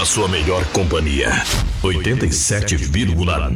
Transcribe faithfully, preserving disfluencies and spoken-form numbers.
a sua melhor companhia. oitenta e sete vírgula